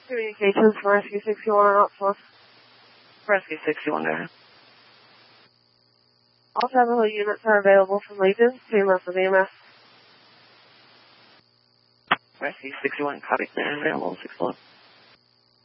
Communications from Rescue 61 on Outsource. Rescue 61 there. All Tahoe units are available from Legion, CMS with EMS. Rescue 61, copy there, available 61.